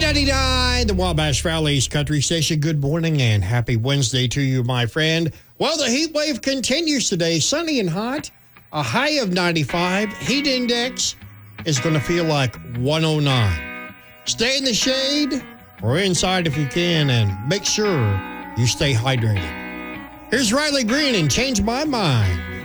99, the Wabash Valley's country station. Good morning and happy Wednesday to you, my friend. Well, the heat wave continues today. Sunny and hot. A high of 95. Heat index is going to feel like 109. Stay in the shade or inside if you can, and make sure you stay hydrated. Here's Riley Green and Change My Mind.